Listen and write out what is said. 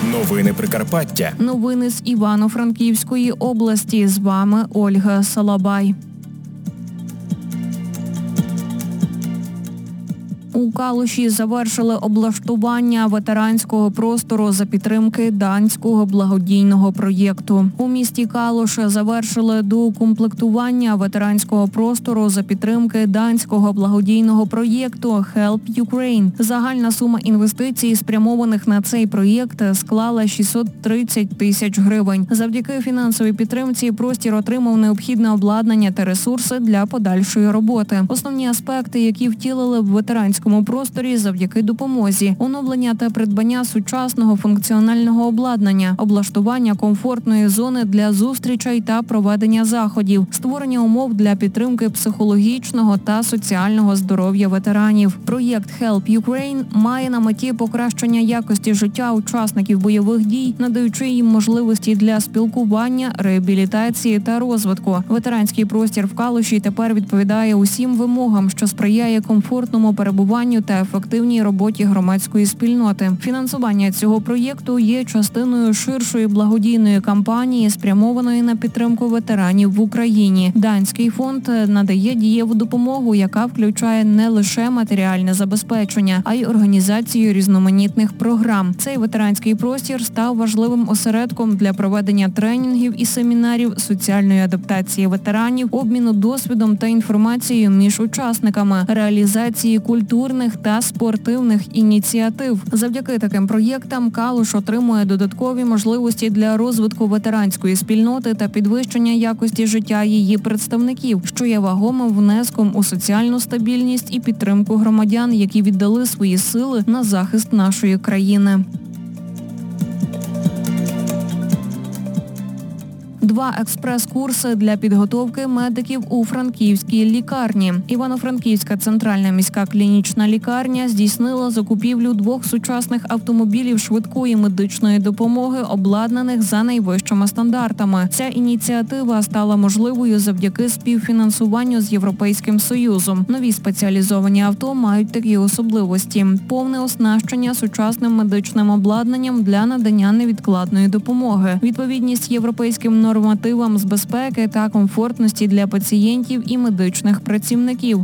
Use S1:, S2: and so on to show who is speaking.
S1: Новини Прикарпаття.
S2: Новини з Івано-Франківської області. З вами Ольга Салабай. У Калуші завершили облаштування ветеранського простору за підтримки данського благодійного проєкту. У місті Калуш завершили доукомплектування ветеранського простору за підтримки данського благодійного проєкту Help Ukraine. Загальна сума інвестицій, спрямованих на цей проєкт, склала 630 тисяч гривень. Завдяки фінансовій підтримці простір отримав необхідне обладнання та ресурси для подальшої роботи. Основні аспекти, які втілили в ветеранському просторі завдяки допомозі: оновлення та придбання сучасного функціонального обладнання, облаштування комфортної зони для зустрічей та проведення заходів, створення умов для підтримки психологічного та соціального здоров'я ветеранів. Проєкт Help Ukraine має на меті покращення якості життя учасників бойових дій, надаючи їм можливості для спілкування, реабілітації та розвитку. Ветеранський простір в Калуші тепер відповідає усім вимогам, що сприяє комфортному перебуванню та ефективній роботі громадської спільноти. Фінансування цього проєкту є частиною ширшої благодійної кампанії, спрямованої на підтримку ветеранів в Україні. Данський фонд надає дієву допомогу, яка включає не лише матеріальне забезпечення, а й організацію різноманітних програм. Цей ветеранський простір став важливим осередком для проведення тренінгів і семінарів, соціальної адаптації ветеранів, обміну досвідом та інформацією між учасниками, реалізації культурних та спортивних ініціатив. Завдяки таким проєктам Калуш отримує додаткові можливості для розвитку ветеранської спільноти та підвищення якості життя її представників, що є вагомим внеском у соціальну стабільність і підтримку громадян, які віддали свої сили на захист нашої країни. 2 експрес-курси для підготовки медиків у Франківській лікарні. Івано-Франківська центральна міська клінічна лікарня здійснила закупівлю 2 сучасних автомобілів швидкої медичної допомоги, обладнаних за найвищими стандартами. Ця ініціатива стала можливою завдяки співфінансуванню з Європейським Союзом. Нові спеціалізовані авто мають такі особливості: повне оснащення сучасним медичним обладнанням для надання невідкладної допомоги, відповідність європейським нормативам з безпеки та комфортності для пацієнтів і медичних працівників,